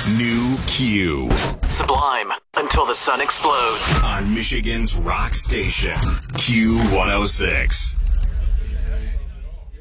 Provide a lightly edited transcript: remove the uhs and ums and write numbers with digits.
New Q. Sublime until the sun explodes. On Michigan's rock station, Q106.